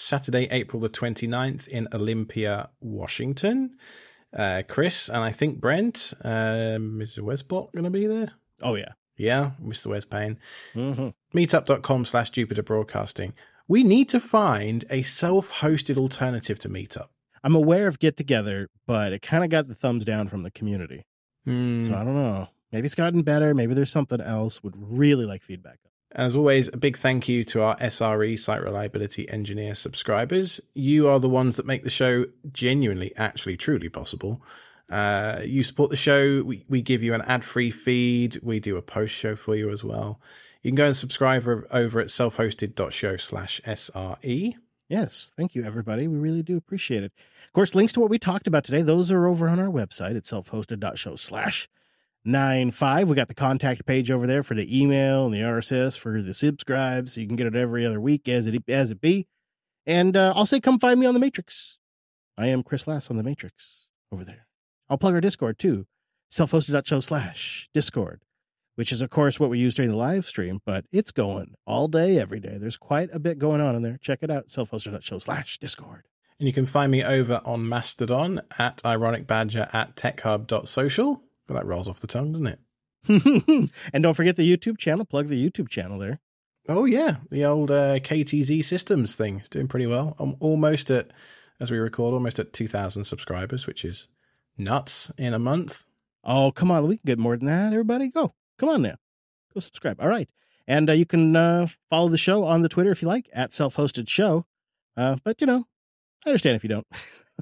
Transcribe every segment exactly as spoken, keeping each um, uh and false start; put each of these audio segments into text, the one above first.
Saturday, April the twenty-ninth in Olympia, Washington. Uh, Chris and I think Brent, uh, Mister Westport going to be there? Oh, yeah. Yeah, Mister Wes Payne. Mm-hmm. Meetup.com slash Jupiter Broadcasting. We need to find a self-hosted alternative to Meetup. I'm aware of Get Together, but it kind of got the thumbs down from the community. Mm. So I don't know. Maybe it's gotten better. Maybe there's something else. Would really like feedback. As always, a big thank you to our S R E Site Reliability Engineer subscribers. You are the ones that make the show genuinely, actually, truly possible. Uh, you support the show. We, we give you an ad-free feed. We do a post-show for you as well. You can go and subscribe over at self-hosted.show slash SRE. Yes, thank you, everybody. We really do appreciate it. Of course, links to what we talked about today, those are over on our website at self-hosted.show slash nine five. We got the contact page over there for the email and the R S S for the subscribe, so you can get it every other week as it as it be. And uh, I'll say, come find me on the Matrix. I am Chris Lass on the Matrix over there. I'll plug our Discord too, self-hosted.show slash Discord, which is, of course, what we use during the live stream, but it's going all day, every day. There's quite a bit going on in there. Check it out, self-hosted.show slash Discord. And you can find me over on Mastodon at ironicbadger at techhub.social. Well, that rolls off the tongue, doesn't it? And don't forget the YouTube channel. Plug the YouTube channel there. Oh, yeah. The old uh, K T Z Systems thing is doing pretty well. I'm almost at, as we record, almost at two thousand subscribers, which is nuts in a month. Oh, come on. We can get more than that. Everybody go. Come on now. Go subscribe. All right. And uh, you can uh, follow the show on the Twitter if you like, at self-hosted show. Uh, but, you know, I understand if you don't.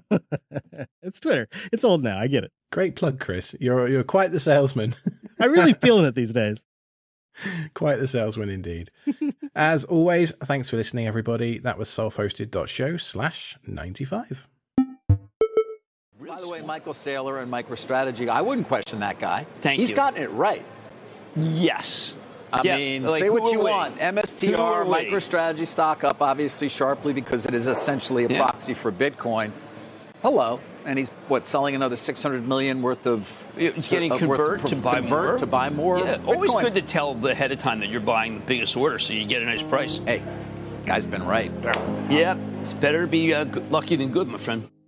It's Twitter. It's old now. I get it. Great plug, Chris. You're you're quite the salesman. I'm really feeling it these days. Quite the salesman indeed. As always, thanks for listening, everybody. That was self-hosted.show slash 95. By the way, Michael Saylor and MicroStrategy, I wouldn't question that guy. Thank He's you. gotten it right. Yes. I yeah, mean, like, say what you we? want. M S T R, MicroStrategy stock up obviously sharply because it is essentially a yeah. proxy for Bitcoin. Hello. And he's, what, selling another six hundred million worth of... It's getting uh, convert to buy convert more. to buy more Yeah, Bitcoin. Always good to tell ahead of time that you're buying the biggest order so you get a nice price. Hey, guy's been right. Yeah, it's better to be uh, lucky than good, my friend.